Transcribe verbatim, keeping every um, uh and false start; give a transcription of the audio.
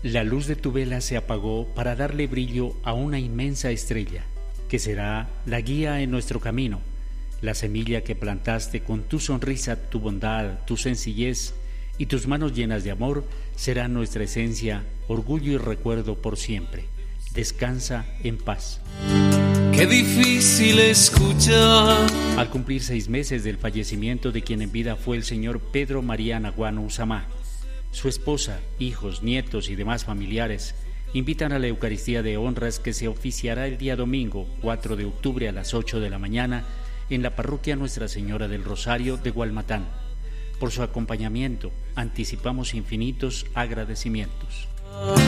La luz de tu vela se apagó para darle brillo a una inmensa estrella, que será la guía en nuestro camino, la semilla que plantaste con tu sonrisa, tu bondad, tu sencillez y tus manos llenas de amor, será nuestra esencia, orgullo y recuerdo por siempre. Descansa en paz. Qué difícil escuchar. Al cumplir seis meses del fallecimiento de quien en vida fue el señor Pedro María Naguano Usamá, su esposa, hijos, nietos y demás familiares invitan a la Eucaristía de Honras que se oficiará el día domingo cuatro de octubre a las ocho de la mañana en la parroquia Nuestra Señora del Rosario de Gualmatán. Por su acompañamiento anticipamos infinitos agradecimientos.